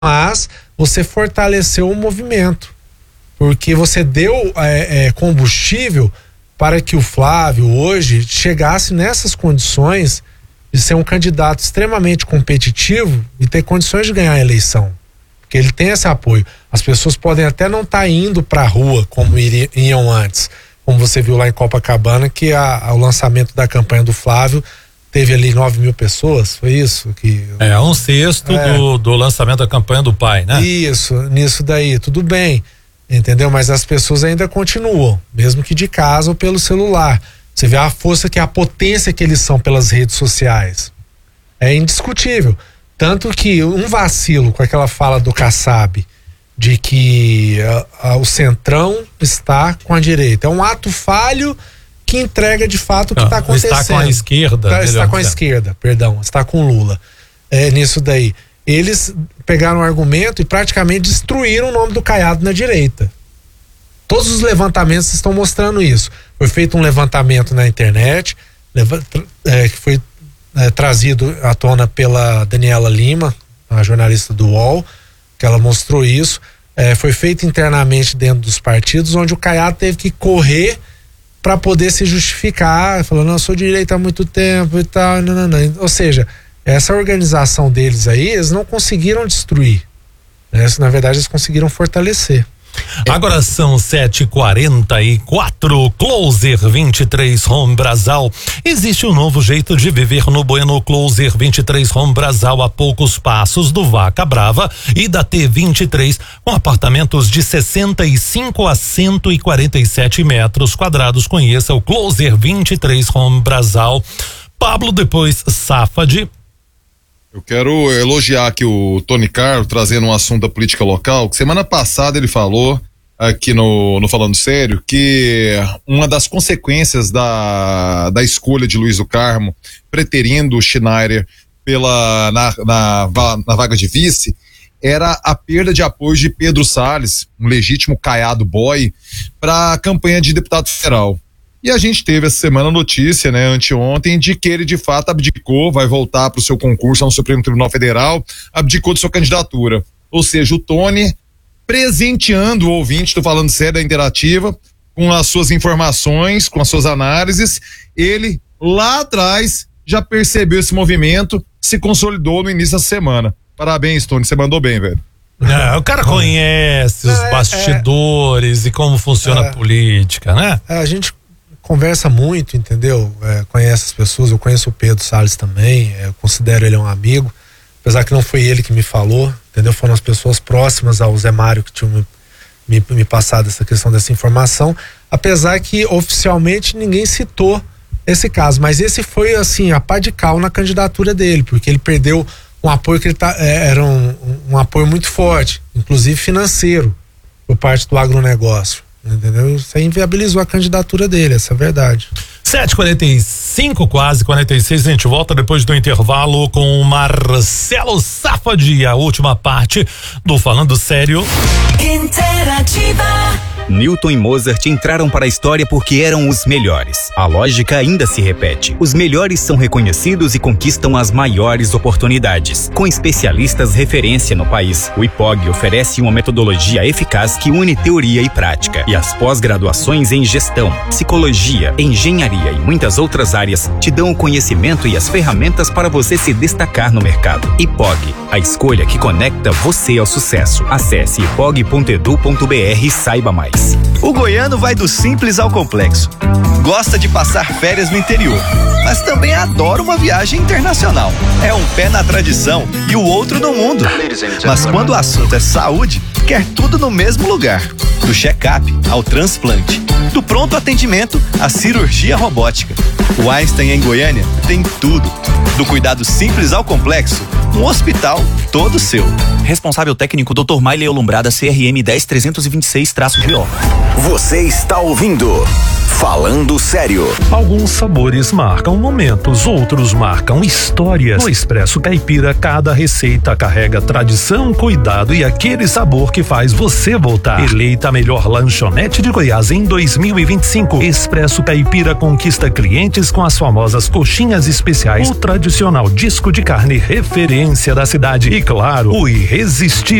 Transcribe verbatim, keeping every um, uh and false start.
mas você fortaleceu o movimento, porque você deu é, é, combustível para que o Flávio hoje chegasse nessas condições de ser um candidato extremamente competitivo e ter condições de ganhar a eleição, porque ele tem esse apoio. As pessoas podem até não estar tá indo para a rua como iriam, iam antes, como você viu lá em Copacabana, que a, a, o lançamento da campanha do Flávio teve ali nove mil pessoas, foi isso? Que, é, um sexto é, do, do lançamento da campanha do pai, né? Isso, nisso daí, tudo bem, entendeu? Mas as pessoas ainda continuam, mesmo que de casa ou pelo celular. Você vê a força, que a potência que eles são pelas redes sociais. É indiscutível. Tanto que um vacilo com aquela fala do Kassab, de que a, a, o centrão está com a direita. É um ato falho que entrega de fato o que está acontecendo. Está com a esquerda. Tá, está com a esquerda, perdão, está com Lula. É, nisso daí. Eles pegaram o argumento e praticamente destruíram o nome do Caiado na direita. Todos os levantamentos estão mostrando isso. Foi feito um levantamento na internet, leva, é, que foi é, trazido à tona pela Daniela Lima, a jornalista do U O L, que ela mostrou isso. É, foi feito internamente dentro dos partidos, onde o Caiado teve que correr para poder se justificar, falando, não, eu sou de direita há muito tempo e tal, não, não, não. Ou seja, essa organização deles aí, eles não conseguiram destruir, né? Na verdade eles conseguiram fortalecer. Agora são sete e quarenta e quatro, Closer vinte e três Home Brasal. Existe um novo jeito de viver no Bueno. Closer vinte e três Home Brasal, a poucos passos do Vaca Brava e da T vinte e três, com apartamentos de sessenta e cinco a cento e quarenta e sete metros quadrados. Conheça o Closer vinte e três Home Brasal. Pablo, depois Safadi. Eu quero elogiar aqui o Tony Carlos, trazendo um assunto da política local, que semana passada ele falou, aqui no, no Falando Sério, que uma das consequências da, da escolha de Luiz do Carmo, preterindo o Schneider pela, na, na, na vaga de vice, era a perda de apoio de Pedro Salles, um legítimo Caiado boy, para a campanha de deputado federal. E a gente teve essa semana a notícia, né, anteontem, de que ele de fato abdicou, vai voltar para o seu concurso no Supremo Tribunal Federal, abdicou de sua candidatura. Ou seja, o Tony presenteando o ouvinte, tô falando sério, da Interativa, com as suas informações, com as suas análises. Ele lá atrás já percebeu esse movimento, se consolidou no início da semana. Parabéns, Tony, você mandou bem, velho. É, o cara conhece os bastidores é, e como funciona é, a política, né? É, a gente conversa muito, entendeu? É, conhece as pessoas, eu conheço o Pedro Salles também, é, eu considero ele um amigo, apesar que não foi ele que me falou, entendeu? Foram as pessoas próximas ao Zé Mário que tinham me, me, me passado essa questão dessa informação, apesar que oficialmente ninguém citou esse caso, mas esse foi assim, a pá de cal na candidatura dele, porque ele perdeu um apoio que ele tá, é, era um, um apoio muito forte, inclusive financeiro, por parte do agronegócio. Entendeu? Isso aí inviabilizou a candidatura dele, essa é a verdade. sete e quarenta e cinco, quase quarenta e seis, a gente volta depois do intervalo com o Marcelo Safadi, a última parte do Falando Sério. Interativa. Newton e Mozart entraram para a história porque eram os melhores. A lógica ainda se repete. Os melhores são reconhecidos e conquistam as maiores oportunidades. Com especialistas referência no país, o I P O G oferece uma metodologia eficaz que une teoria e prática. E as pós-graduações em gestão, psicologia, engenharia e muitas outras áreas te dão o conhecimento e as ferramentas para você se destacar no mercado. I P O G, a escolha que conecta você ao sucesso. Acesse ipog ponto edu ponto br e saiba mais. O goiano vai do simples ao complexo. Gosta de passar férias no interior, mas também adora uma viagem internacional. É um pé na tradição e o outro no mundo. Mas quando o assunto é saúde, quer tudo no mesmo lugar. Do check-up ao transplante, do pronto atendimento à cirurgia robótica. O Einstein em Goiânia tem tudo. Do cuidado simples ao complexo, um hospital todo seu. Responsável técnico doutor Maile Lombrada, C R M dez trezentos e vinte e seis G O. Você está ouvindo Falando Sério. Alguns sabores marcam momentos, outros marcam histórias. No Expresso Caipira, cada receita carrega tradição, cuidado e aquele sabor que faz você voltar. Eleita a melhor lanchonete de Goiás em dois mil e vinte e cinco, Expresso Caipira conquista clientes com as famosas coxinhas especiais, o tradicional disco de carne referência da cidade e, claro, o irresistível